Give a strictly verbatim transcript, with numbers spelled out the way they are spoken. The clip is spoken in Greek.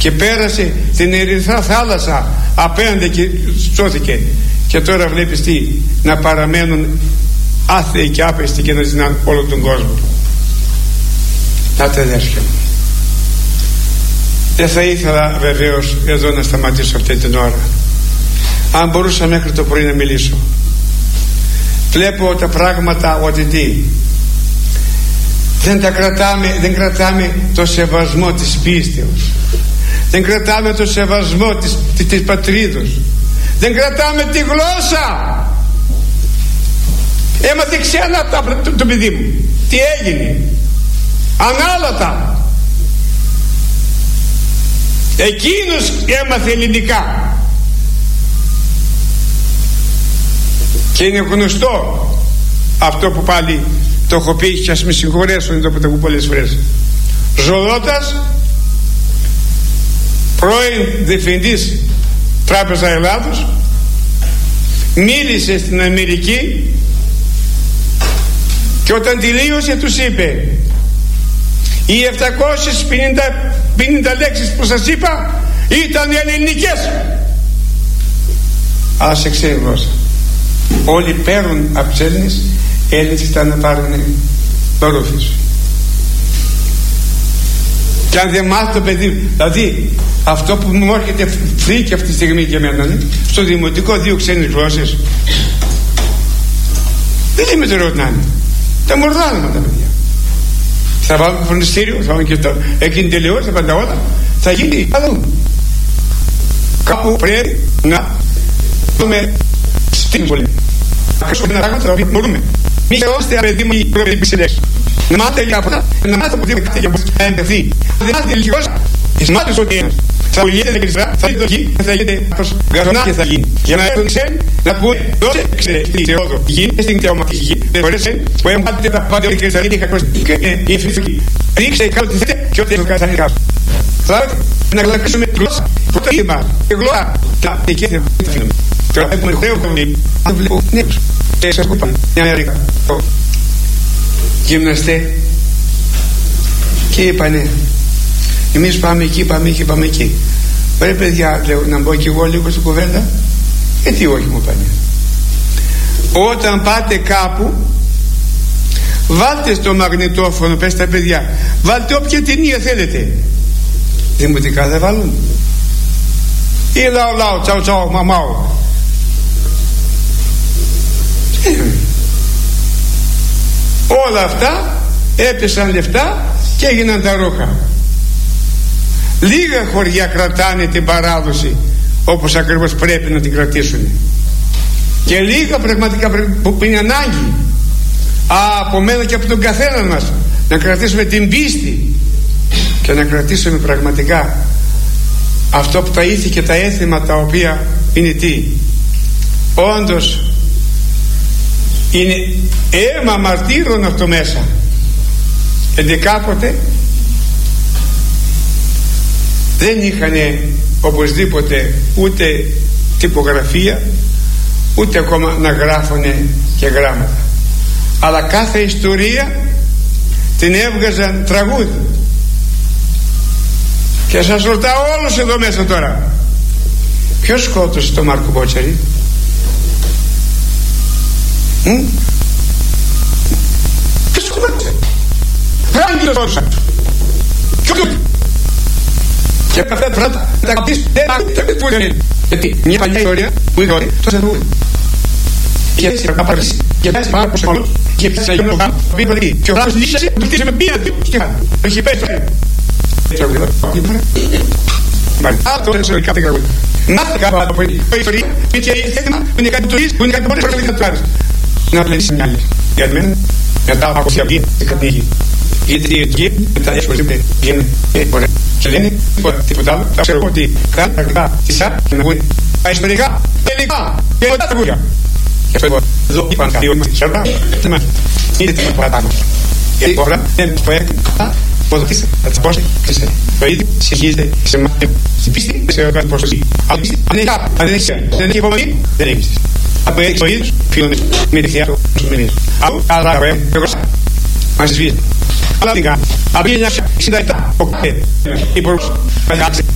και πέρασε την Ερυθρά θάλασσα απέναντι και σώθηκε. Και τώρα βλέπεις τι, να παραμένουν άθεοι και άπεστοι και να ζητάνε όλο τον κόσμο. Να τα αδέρφια μου, δεν θα ήθελα βεβαίως εδώ να σταματήσω αυτή την ώρα. Αν μπορούσα μέχρι το πρωί να μιλήσω. Βλέπω τα πράγματα ότι τι, δεν τα κρατάμε, δεν κρατάμε το σεβασμό της πίστεως, δεν κρατάμε το σεβασμό της, της, της πατρίδος, δεν κρατάμε τη γλώσσα. Έμαθε ξένα το, το, το παιδί μου. Τι έγινε? Ανάλατα. Εκείνος έμαθε ελληνικά. Και είναι γνωστό αυτό που πάλι το έχω πει και ας με συγχωρέσουν εδώ που το έχω πολλές φορές. Ζολώτας, πρώην διευθυντής Τράπεζα Ελλάδος, μίλησε στην Αμερική και όταν τελείωσε τους είπε: οι επτακόσιες πενήντα λέξεις που σας είπα ήταν ελληνικές, αλλά σε ξένη γλώσσα. Όλοι παίρνουν από τους Έλληνες, Έλληνες ήταν να πάρουν παρούφες. Και αν δεν μάθει το παιδί, δηλαδή αυτό που μου έρχεται φρίκη αυτή τη στιγμή και εμένα, ναι, στο δημοτικό δύο ξένες γλώσσες, δεν είμαι το ρωτνάνε, τα μορδάνε με τα παιδιά. Θα βάλουν το φροντιστήριο, θα βάλουν και το εκείνη τελειώσει, θα πάνε τα όλα, θα γίνει αλλού. Κάπου πρέπει να δούμε στην πολύ. Να κρίσουμε ένα πράγμα τα οποία μπορούμε. Μη χαιρόμαστε παιδί μου οι πρόβλημα λέξεις. Να μάθετε λίγα από αυτά, να μάθετε από δύο κάτι για να εντεθεί. Δεν μάθετε λίγη γλώσσα, εις μάθετε ότι ένας θα πουλιέται την αριστερά, θα γίνει το γη και θα γίνεται γαζονά και θα γίνει. Για να έρθουν ξένοι να πούνε δώσε ξέρε στην Θεόδο γη και στην θεωματική γη. Δεν μπορέσαι που έχουν πάτε τα πάντα και θα γίνει κακός και η ευθυντική. Ρίξτε κάτω τη θέτε και ό,τι θα κάνει κάτω. Θα να γλακίσουμε τη γλώσσα. Πρώτα είπα, η γλώσσα τα δική θα αφήνουμε. Τώρα έχουμε χρέο κομμύλι, αν βλέπω νέους και σας κούπαν μια μέρα γυμναστέ και είπανε εμείς πάμε εκεί, πάμε εκεί, πάμε εκεί. Ρε παιδιά, λέω, να μπω και εγώ λίγο στην κουβέντα. Γιατί όχι, μου πάνε. Όταν πάτε κάπου, βάλτε στο μαγνητόφωνο, πες τα παιδιά, βάλτε όποια ταινία θέλετε. Δημοτικά δεν βάλουν. Ή λαό λαό, τσαου τσαου, μαμάου. Όλα αυτά έπεσαν λεφτά και έγιναν τα ρούχα. Λίγα χωριά κρατάνε την παράδοση όπως ακριβώς πρέπει να την κρατήσουν, και λίγα πραγματικά που είναι ανάγκη από μένα και από τον καθένα μας να κρατήσουμε την πίστη και να κρατήσουμε πραγματικά αυτό που τα ήθη και τα έθιμα τα οποία είναι τι, όντως είναι αίμα μαρτύρων αυτό μέσα. Γιατί κάποτε δεν είχαν οπωσδήποτε ούτε τυπογραφία, ούτε ακόμα να γράφουνε και γράμματα, αλλά κάθε ιστορία την έβγαζαν τραγούδι. Και σας ρωτάω όλους εδώ μέσα τώρα, ποιος σκότωσε τον Μάρκο Μπότσαρη? Μ? Ποιος σκότωσε? Φράγκη το σκότωσε. Και από αυτά τα πράγματα τα καπτήσεις δεν ακούτε που είναι. Γιατί μια παλιά ιστορία που είναι ωραία τόσο τραγούδι. Και έτσι να παραδείσει και πέσει πάρα πως μάλλον και πέσει να γίνει ο γάμος που είπε ότι και ο γάμος λύσασε που χτίσε με μία δύο και χάνω. Το είχε πέσει τώρα. Τραγούδι εδώ. Μάλιστα. Αυτό είναι ιστορικά τα τραγούδι. Μάθε κάπου από η ιστορία που είναι και θέμα που είναι κάτι τουρίστ που είναι κάτι πολλές φορές και κάτι να πλενήσει μια άλλη. Για μένα μετά από αυτή αυγή και κάτι γη. Γιατί η γη μετά έσχολη βγαίνει ωραία. Και λένε τίποτα άλλο. Θα ξέρω εγώ ότι κάνουν πρακτικά τυσά και να βγουν τα ιστορικά, ελληνικά και μετά τα γούρια. Και αυτό εδώ είπαν κάτι όλοι μας τη σέρβα. Δεν μάθει. Είναι τίποτα παραπάνω. Γιατί τώρα δεν το έκανε. Αποδοτήστε, θα τις πόσετε και σε το ίδιο συνεχίζεται σε μάθημα. Στην πίστη σε κάνει ποσοστή. Αν πίστη, αν έχει κάπου, αν δεν έχει δεν έχει υπομονή, δεν έχει πίστη. Από έχεις το ίδιο, φίλωνες με τη θεία του στους μηνύς. Από άλλα αγορεύει, εγώ σας. Μας σβήσει. Αλλά δεν κάνει. Από χίλια εννιακόσια εξήντα επτά, ο Κ. Υπουργός,